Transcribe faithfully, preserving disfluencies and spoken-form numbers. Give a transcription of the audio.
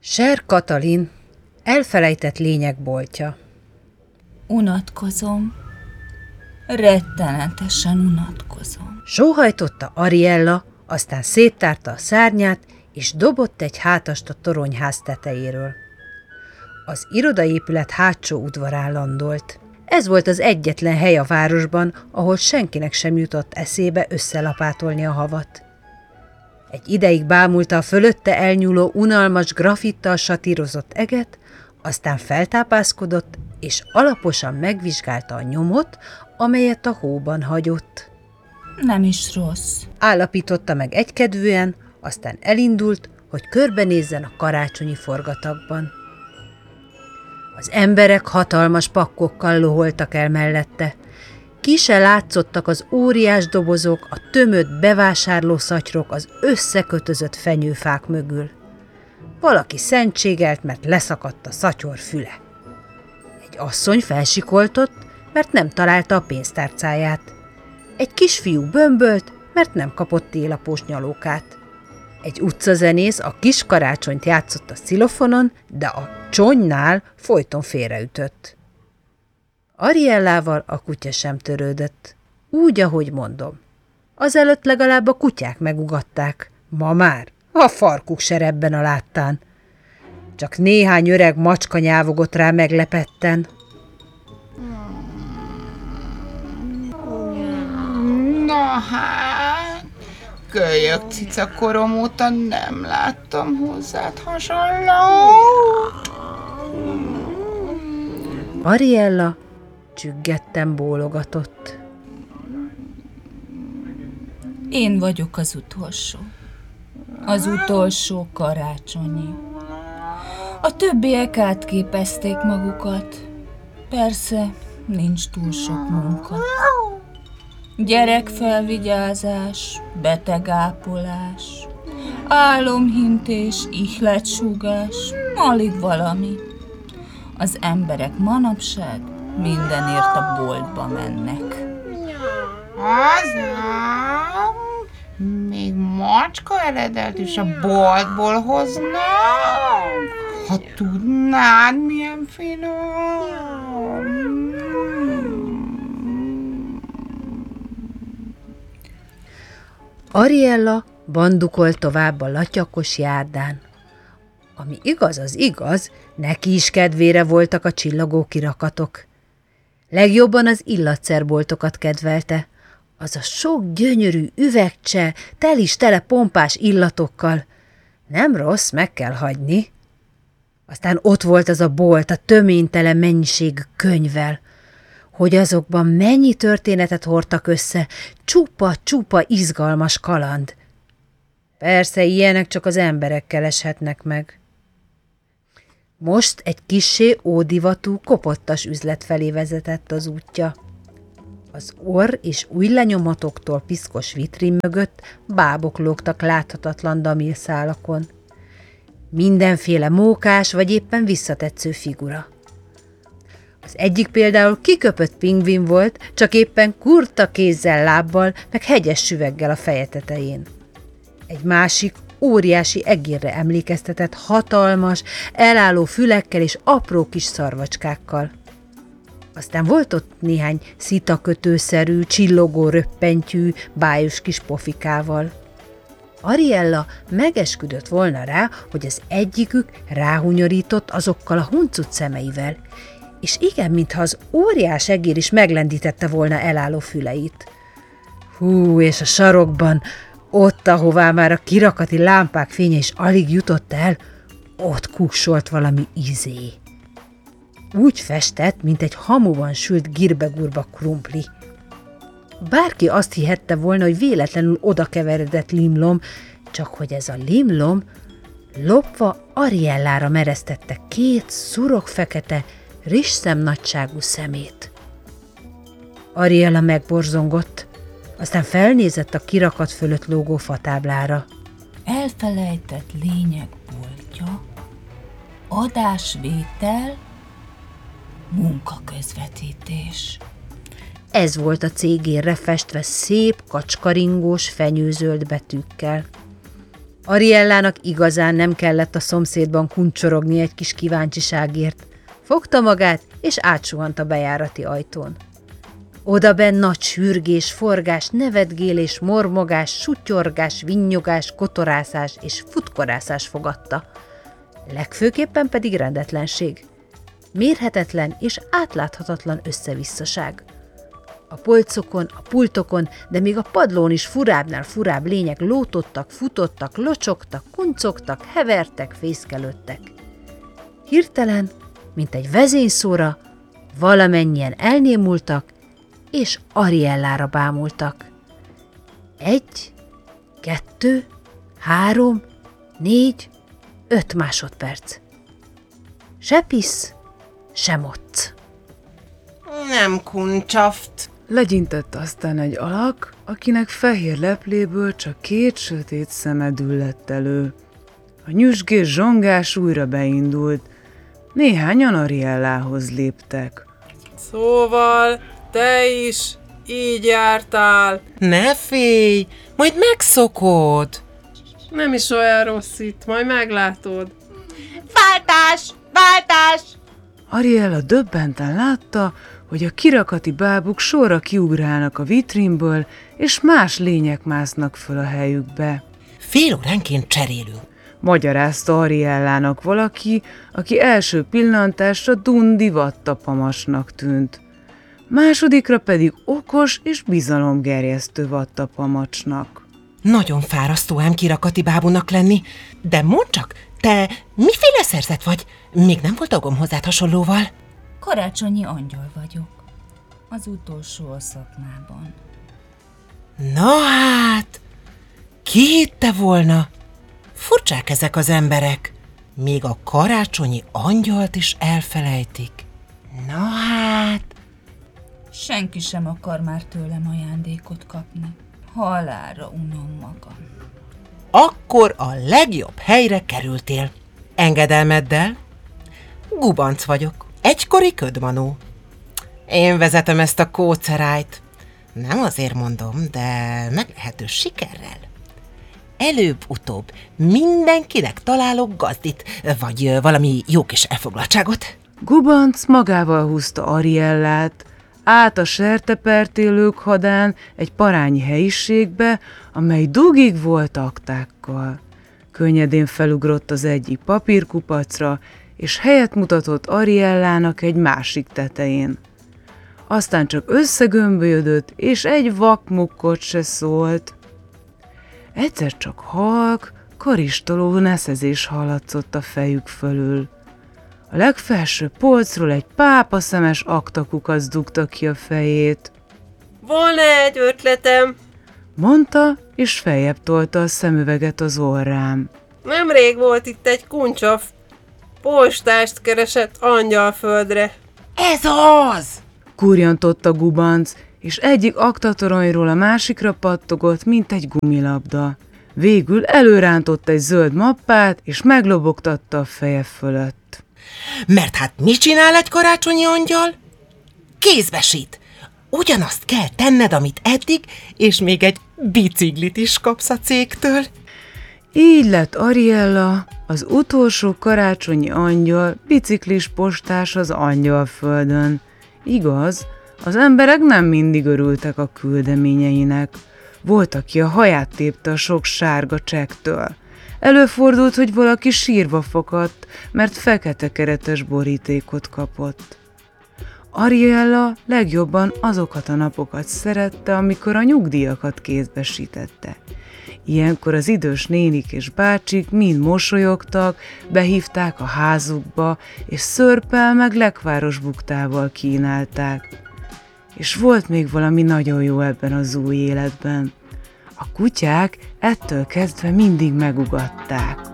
Ser Katalin, elfelejtett lények boltja. Unatkozom. Rettenetesen unatkozom. Sóhajtotta Ariella, aztán széttárta a szárnyát, és dobott egy hátast a toronyház tetejéről. Az irodaépület hátsó udvarán landolt. Ez volt az egyetlen hely a városban, ahol senkinek sem jutott eszébe összelapátolni a havat. Egy ideig bámulta a fölötte elnyúló unalmas grafittal satírozott eget, aztán feltápászkodott, és alaposan megvizsgálta a nyomot, amelyet a hóban hagyott. Nem is rossz, Állapította meg egykedvűen, aztán elindult, hogy körbenézzen a karácsonyi forgatagban. Az emberek hatalmas pakkokkal loholtak el mellette. Ki se látszottak az óriás dobozok, a tömött bevásárlószatyrok az összekötözött fenyőfák mögül. Valaki szentségelt, mert leszakadt a szatyor füle. Egy asszony felsikoltott, mert nem találta a pénztárcáját. Egy kisfiú bömbölt, mert nem kapott télapós nyalókát. Egy utcazenész a kis karácsonyt játszott a xilofonon, de a csognynál folyton félreütött. Ariellával a kutya sem törődött. Úgy, ahogy mondom. Azelőtt legalább a kutyák megugatták. Ma már a farkuk se rebben a láttán. Csak néhány öreg macska nyávogott rá meglepetten. Na hát, kölyök cica korom óta nem láttam hozzád hasonló. Ariella csüggetten bólogatott. Én vagyok az utolsó. Az utolsó karácsonyi. A többiek átképezték magukat. Persze, nincs túl sok munka. Gyerekfelvigyázás, betegápolás, álomhintés, ihletsúgás, alig valami. Az emberek manapság mindenért a boltba mennek. Az nem, még macska eredet is a boltból hoznak. Ha tudnád, milyen finom. Ariella bandukolt tovább a latyakos járdán. Ami igaz, az igaz, neki is kedvére voltak a csillogó kirakatok. Legjobban az illatszerboltokat kedvelte. Az a sok gyönyörű üvegcse, tel is tele pompás illatokkal. Nem rossz, meg kell hagyni. Aztán ott volt az a bolt a töménytelen mennyiségű könyvvel. Hogy azokban mennyi történetet hordtak össze, csupa-csupa izgalmas kaland. Persze, ilyenek csak az emberek kereshetnek meg. Most egy kissé ódivatú, kopottas üzlet felé vezetett az útja. Az orr és ujjlenyomatoktól piszkos vitrin mögött bábok lógtak láthatatlan damilszálakon. Mindenféle mókás vagy éppen visszatetsző figura. Az egyik például kiköpött pingvin volt, csak éppen kurta kézzel, lábbal, meg hegyes süveggel a feje tetején. Egy másik óriási egérre emlékeztetett hatalmas, elálló fülekkel és apró kis szarvacskákkal. Aztán volt ott néhány szitakötőszerű, csillogó röppentyű, bájos kis pofikával. Ariella megesküdött volna rá, hogy az egyikük ráhunyorított azokkal a huncut szemeivel, és igen, mintha az óriás egér is meglendítette volna elálló füleit. Hú, és a sarokban, ott, ahová már a kirakati lámpák fénye is alig jutott el, ott kuksolt valami izé. Úgy festett, mint egy hamuban sült girbegurba krumpli. Bárki azt hihette volna, hogy véletlenül oda keveredett limlom, csak hogy ez a limlom lopva Ariellára meresztette két szurok-fekete, rizsszemnagyságú szemét. Ariella megborzongott, aztán felnézett a kirakat fölött lógó fatáblára. Elfelejtett lények boltja, adásvétel, munkaközvetítés. Ez volt a cégérre festve szép, kacskaringós, fenyőzöld betűkkel. Ariellának igazán nem kellett a szomszédban kuncsorogni egy kis kíváncsiságért. Fogta magát, és átsuhant a bejárati ajtón. Odabenn nagy sürgés, forgás, nevetgélés, mormogás, sutyorgás, vinnyogás, kotorászás és futkorászás fogadta. Legfőképpen pedig rendetlenség. Mérhetetlen és átláthatatlan összevisszaság. A polcokon, a pultokon, de még a padlón is furábbnál furább lények lótottak, futottak, locsogtak, kuncogtak, hevertek, fészkelődtek. Hirtelen, mint egy vezényszóra, valamennyien elnémultak, és Ariellára bámultak. Egy, kettő, három, négy, öt másodperc. Se pisz, se mocc. Nem kuncsaft. Legyintett aztán egy alak, akinek fehér lepléből csak két sötét szeme düllett elő. A nyüzsgés zsongás újra beindult. Néhányan Ariellához léptek. Szóval te is így jártál. Ne félj, majd megszokod. Nem is olyan rossz itt, majd meglátod. Váltás! Váltás! Ariella döbbenten látta, hogy a kirakati bábuk sorra kiugrálnak a vitrínből, és más lények másznak föl a helyükbe. Fél óránként cserélünk. Magyarázta Ariellának valaki, aki első pillantásra dundi vattapamasnak tűnt. Másodikra pedig okos és bizalomgerjesztő vattapamacsnak. Nagyon fárasztó ám kirakati bábúnak lenni, de mondd csak, te miféle szerzet vagy? Még nem volt dolgom hozzád hasonlóval. Karácsonyi angyal vagyok. Az utolsó a szakmában. Na hát, ki hitte volna? Furcsák ezek az emberek. Még a karácsonyi angyalt is elfelejtik. Na hát... Senki sem akar már tőlem ajándékot kapni. Halálra unom magam. Akkor a legjobb helyre kerültél. Engedelmeddel? Gubanc vagyok. Egykori ködmanó. Én vezetem ezt a kócerájt. Nem azért mondom, de meglehetős sikerrel. Előbb-utóbb mindenkinek találok gazdit, vagy valami jó kis elfoglaltságot. Gubanc magával húzta Ariellát, át a sertepertélők hadán egy parányi helyiségbe, amely dugig volt aktákkal. Könnyedén felugrott az egyik papírkupacra, és helyet mutatott Ariellának egy másik tetején. Aztán csak összegömbölyödött, és egy vakmukkot se szólt. Egyszer csak halk, karistoló neszezés hallatszott a fejük fölül. A legfelső polcról egy pápaszemes aktakukac dugta ki a fejét. Volna egy ötletem. Mondta, és feljebb tolta a szemüveget az orrám. Nemrég volt itt egy kuncsaf. Postást keresett Angyalföldre. Ez az! Kurjantott a Gubanc, és egyik aktatoronyról a másikra pattogott, mint egy gumilabda. Végül előrántott egy zöld mappát, és meglobogtatta a feje fölött. Mert hát mit csinál egy karácsonyi angyal? Kézbesít. Ugyanazt kell tenned, amit eddig, és még egy biciklit is kapsz a cégtől. Így lett Ariella, az utolsó karácsonyi angyal, biciklis postás az Angyalföldön. Igaz, az emberek nem mindig örültek a küldeményeinek. Volt, aki a haját tépte a sok sárga csektől. Előfordult, hogy valaki sírva fakadt, mert fekete keretes borítékot kapott. Ariella legjobban azokat a napokat szerette, amikor a nyugdíjakat kézbesítette. Ilyenkor az idős nénik és bácsik mind mosolyogtak, behívták a házukba, és szörppel meg lekváros buktával kínálták. És volt még valami nagyon jó ebben az új életben. A kutyák ettől kezdve mindig megugatták.